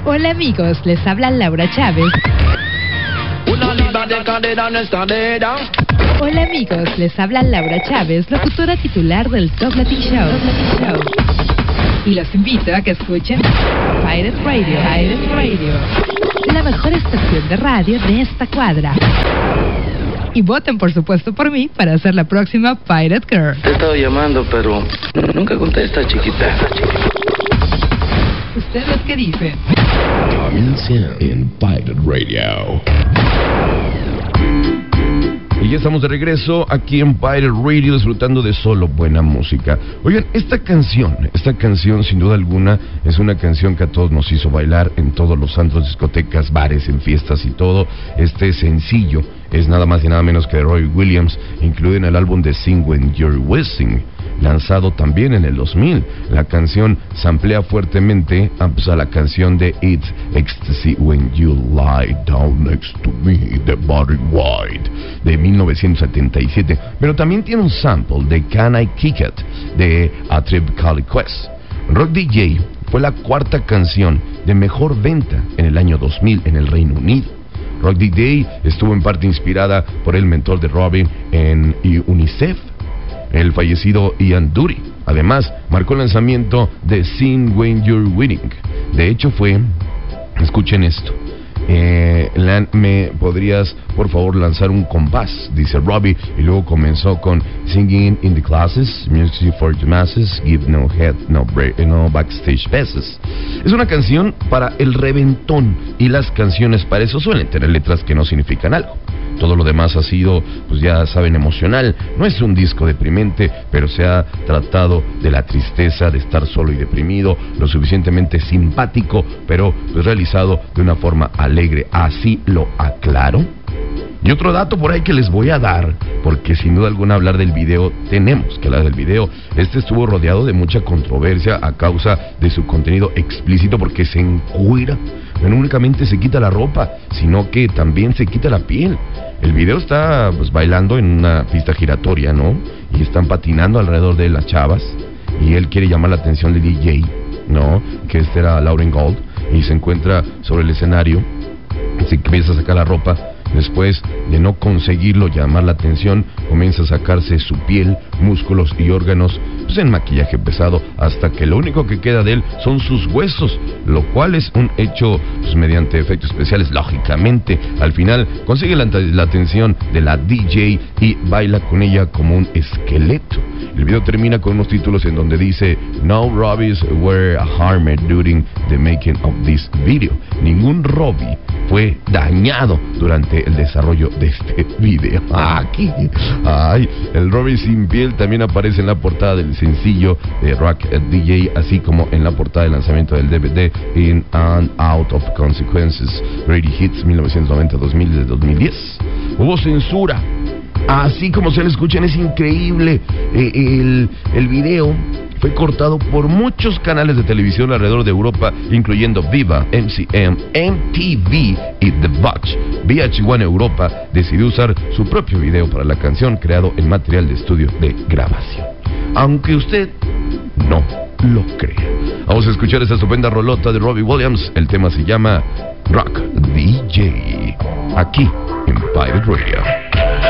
Hola amigos, les habla Laura Chávez. Hola amigos, les habla Laura Chávez, locutora titular del Top Latin Show. Y los invito a que escuchen Pirate Radio, la mejor estación de radio de esta cuadra. Y voten por supuesto por mí para ser la próxima Pirate Girl. Te he estado llamando, pero nunca contesta, chiquita. ¿Ustedes qué dicen? Comienza en Pirate Radio. Y ya estamos de regreso aquí en Pirate Radio disfrutando de solo buena música. Oigan, esta canción sin duda alguna es una canción que a todos nos hizo bailar en todos los antros, discotecas, bares, en fiestas y todo. Este sencillo es nada más y nada menos que de Robbie Williams, incluido en el álbum de Sing When You're Whistling, lanzado también en el 2000. La canción samplea fuertemente a la canción de It's Ecstasy When You Lie Down Next to Me, de Barry White, de 1977. Pero también tiene un sample de Can I Kick It, de A Tribe Called Quest. Rock DJ fue la cuarta canción de mejor venta en el año 2000 en el Reino Unido. Rock DJ estuvo en parte inspirada por el mentor de Robin en UNICEF, el fallecido Ian Dury. Además, marcó el lanzamiento de Sing When You're Winning. De hecho fue, escuchen esto, ¿me podrías por favor lanzar un compás? Dice Robbie, y luego comenzó con Singing in the Classes, Music for the Masses, Give No Head, No Backstage Passes. Es una canción para el reventón, y las canciones para eso suelen tener letras que no significan algo. Todo lo demás ha sido, pues ya saben, emocional. No es un disco deprimente, pero se ha tratado de la tristeza de estar solo y deprimido, lo suficientemente simpático, pero pues realizado de una forma alegre. Así lo aclaro. Y otro dato por ahí que les voy a dar, porque sin duda alguna hablar del video, tenemos que hablar del video. Este estuvo rodeado de mucha controversia a causa de su contenido explícito, porque se encuera. No únicamente se quita la ropa, sino que también se quita la piel. El video está pues bailando en una pista giratoria, ¿no? Y están patinando alrededor de las chavas, y él quiere llamar la atención del DJ, ¿no? Que este era Lauren Gold, y se encuentra sobre el escenario, se empieza a sacar la ropa. Después de no conseguirlo llamar la atención, comienza a sacarse su piel, músculos y órganos, pues en maquillaje pesado, hasta que lo único que queda de él son sus huesos, lo cual es un hecho pues mediante efectos especiales, lógicamente. Al final consigue la atención de la DJ y baila con ella como un esqueleto. El video termina con unos títulos en donde dice: No Robbies were harmed during the making of this video. Ningún Robbie fue dañado durante el desarrollo de este video. Aquí, el Robbie sin piel también aparece en la portada del sencillo de Rock DJ, así como en la portada de lanzamiento del DVD In and Out of Consequences, Great Hits 1990-2000 de 2010. Hubo censura, así como se le escuchan, es increíble. El video fue cortado por muchos canales de televisión alrededor de Europa, incluyendo Viva, MCM, MTV y The Watch. VH1 Europa decidió usar su propio video para la canción, creado en material de estudio de grabación. Aunque usted no lo crea. Vamos a escuchar esta estupenda rolota de Robbie Williams. El tema se llama Rock DJ, aquí en Pirate Radio.